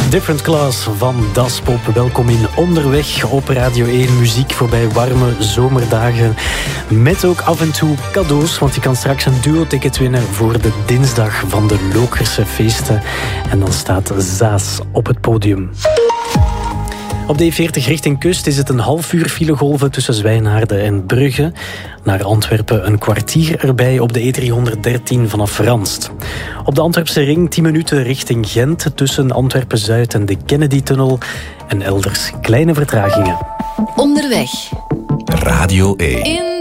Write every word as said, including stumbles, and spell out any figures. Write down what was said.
Different Class van Das Pop. Welkom in Onderweg op Radio één. Muziek voorbij warme zomerdagen. Met ook af en toe cadeaus, want je kan straks een duo-ticket winnen voor de dinsdag van de Lokerse feesten. En dan staat Zaas op het podium. Op de E veertig richting kust is het een half uur filegolven tussen Zwijnaarden en Brugge. Naar Antwerpen een kwartier erbij op de E driehonderddertien vanaf Ranst. Op de Antwerpse ring tien minuten richting Gent tussen Antwerpen-Zuid en de Kennedy-tunnel. En elders kleine vertragingen. Onderweg. Radio één.